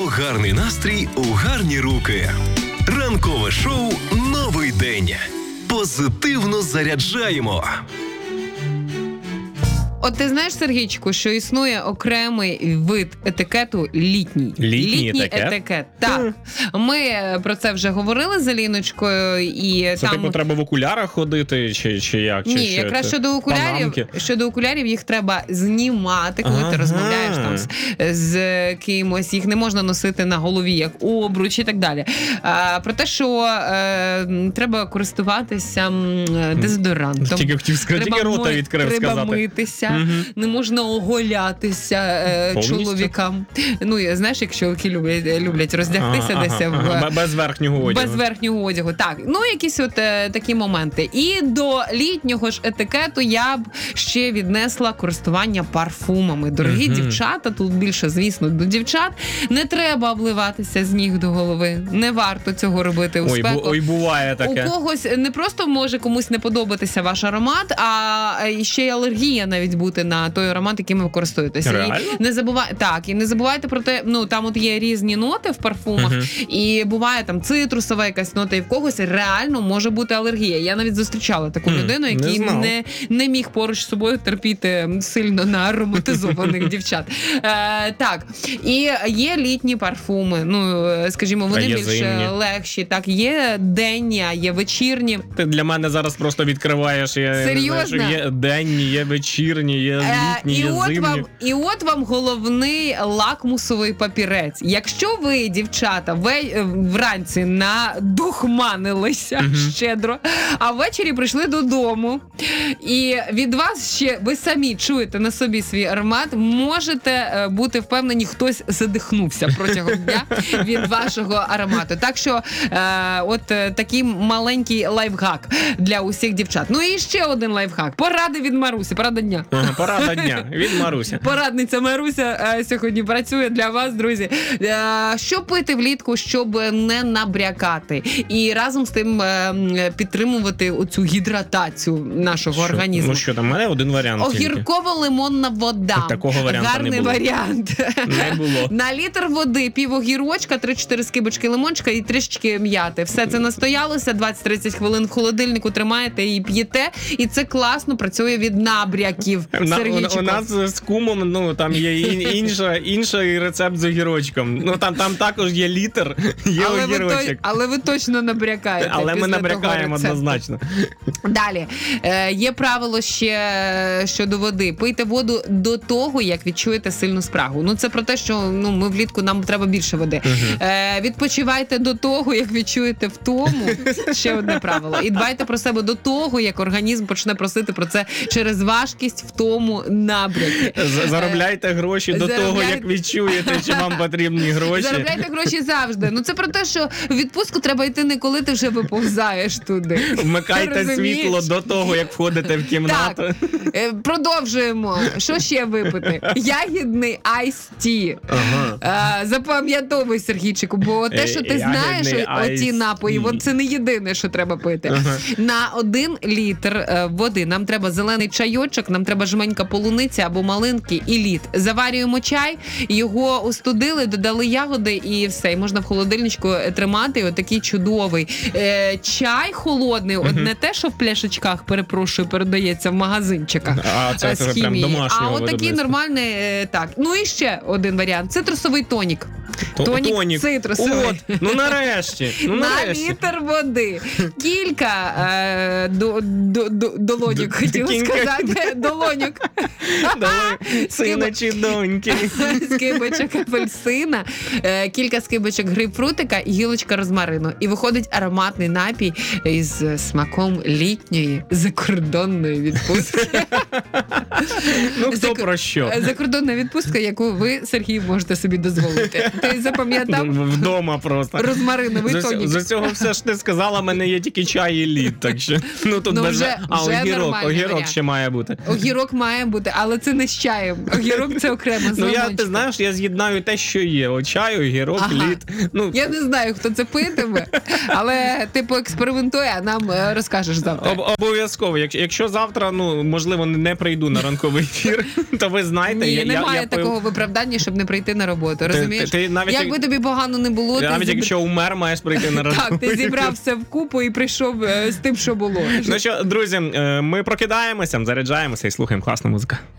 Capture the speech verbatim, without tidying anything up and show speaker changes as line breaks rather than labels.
Гарний настрій у гарні руки. Ранкове шоу «Новий день». Позитивно заряджаємо.
От ти знаєш, Сергійчику, що існує окремий вид етикету літній.
Літній,
літній
етикет?
етикет. Так. Ми про це вже говорили з Аліночкою. І
це
там...
типу треба в окулярах ходити, чи, чи як? Чи
Ні,
що
якраз
це?
щодо окулярів,
Панамки?
щодо окулярів їх треба знімати, коли
Ага.
ти розмовляєш там з, з кимось. Їх не можна носити на голові як обруч і так далі. А, про те, що е, треба користуватися м, дезодорантом.
Тільки хотів сказати, тільки рота
мо-
відкрив
треба
сказати.
митися,
Мгм.
не можна оголятися е,
Повністю?
чоловікам. Ну, і знаєш, як чоловіки люблять, люблять роздягтися
Ага,
десь
ага,
в...
ага. Без верхнього одягу.
Без верхнього одягу, так. Ну, якісь от е, такі моменти. І до літнього ж етикету я б ще віднесла користування парфумами. Дорогі
Мгм.
дівчата, тут більше, звісно, до дівчат. Не треба обливатися з ніг до голови. Не варто цього робити у
Ой,
спеку.
бу, ой, буває таке.
У когось не просто може комусь не подобатися ваш аромат, а ще й алергія навіть бути на той аромат, яким ви користуєтеся.
Реально?
І не забувайте, так, і не забувайте про те, ну там от є різні ноти в парфумах,
Мгм.
і буває там цитрусова якась нота, і в когось реально може бути алергія. Я навіть зустрічала таку
Хм,
людину,
не
який
знав.
не, не міг поруч з собою терпіти сильно на ароматизованих дівчат. Е, так, і є літні парфуми, ну, скажімо, вони
А є
більш
зимні?
легші. Так, є денні, а є вечірні.
Ти для мене зараз просто відкриваєш. Я, я не знаю,
Серйозно?
що є денні, є вечірні, є
Е,
літні,
і,
є
от
зимні.
вам, і от вам головний лакмусовий папірець. Якщо ви, дівчата, ве, вранці надухманилися
Мгм.
щедро, а ввечері прийшли додому, і від вас ще ви самі чуєте на собі свій аромат, можете е, бути впевнені, хтось задихнувся протягом дня від вашого аромату. Так що е, от е, такий маленький лайфхак для усіх дівчат. Ну і ще один лайфхак. Поради від Марусі, порада дня.
Ага, порада дня від Маруся.
Порадниця Маруся е, сьогодні працює для вас, друзі. Е, що пити влітку, щоб не набрякати? І разом з тим е, м, підтримувати оцю гідратацію нашого
Що?
організму.
Ну що там, у мене один варіант тільки.
Огірково-лимонна вода.
Такого варіанту
Гарний
не було.
варіант.
Не було.
На літр води пів огірочка, три-чотири скибочки лимончика і трішечки м'яти. Все це настоялося, двадцять-тридцять хвилин в холодильнику тримаєте і п'єте. І це класно працює від набряків.
На, у,
Сергійчику.
у нас з кумом, ну, там є ін- інша, інший рецепт з огірочком. Ну, там, там також є літр, є
але, ви
огірочок.
то, але ви точно набрякаєте.
Але ми
після
набрякаємо
того рецепту.
однозначно.
Далі. Е, є правило ще щодо води. Пийте воду до того, як відчуєте сильну спрагу. Ну, це про те, що ну, ми влітку, нам треба більше води. Е, відпочивайте до того, як відчуєте втому. Ще одне правило. І дбайте про себе до того, як організм почне просити про це через важкість, втому, набряки.
З- Заробляйте гроші до того,
заробляйте-
як відчуєте, чи вам потрібні гроші.
Заробляйте гроші завжди. Ну це про те, що в відпустку треба йти не коли ти вже виповзаєш туди.
Вмикайте
Розумієш?
світло до того, як входите в кімнату.
Так, е, продовжуємо. Що ще випити? Ягідний айс-ті.
Ага.
Е, Запам'ятовуй, Сергійчику, бо те, що ти
Е,
знаєш,
ягідний
оті
ice
напої,
tea.
от це не єдине, що треба пити.
Ага.
На один літр е, води нам треба зелений чайочок, нам треба жменька полуниці або малинки і лід. Заварюємо чай, його остудили, додали ягоди і все. І можна в холодильничку тримати. І отакий чудовий е, чай холодний, от не те, що в пляшечках, перепрошую, передається в магазинчиках.
А це,
е,
це
з
прям
хімії.
домашнього
А от такий
виробництва.
нормальний, е, так. Ну і ще один варіант. Цитрусовий тонік.
То-
Тонік цитрусовий.
От, ну нарешті. Ну
На
нарешті.
літр води. Кілька е, до, до, до, долоньок, хотіла
Кілька-
сказати. Долоньок.
Давай, сина чи доньки.
Скибочок апельсина, е, кілька скибочок грейпфрутика і гілочка розмарину. І виходить ароматний напій із смаком літньої закордонної відпустки.
Ну хто
Зак-
про що?
Закордонна відпустка, яку ви, Сергій, можете собі дозволити. Ти запам'ятав?
Вдома просто.
Розмариновий
За,
тонік.
за цього все ж ти сказала, в мене є тільки чай і лід, так що ну тут
Ну,
без
вже-
а
вже
огірок,
нормальний
огірок
варіант.
ще має бути.
Огірок має бути. але це не з чаєм. Огірок це окремо з
Ну я,
лимончиком.
ти знаєш, я з'єднаю те, що є. От чай, огірок,
Ага.
лід. Ну,
Я не знаю, хто це питиме, але ти поекспериментуй, а нам е, розкажеш завтра.
об- обов'язково. Якщо, якщо завтра, ну, можливо, не прийду на ранковий ефір, то ви знаєте,
Ні,
я, я,
немає
я пив-
такого виправдання, щоб не прийти на роботу, розумієш?
ти навіть
Як
як-
би тобі погано не було, ти
навіть
зібр-
якщо умер, маєш прийти на ранковий
Так, ти
ефір.
зібрав все вкупу і прийшов е, з тим, що було.
Ну що, друзі, е, ми прокидаємося, заряджаємося і слухаємо класну музику.